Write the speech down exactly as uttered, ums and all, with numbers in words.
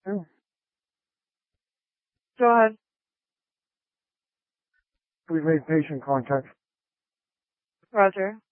Oh, Go ahead. we've made patient contact. Roger.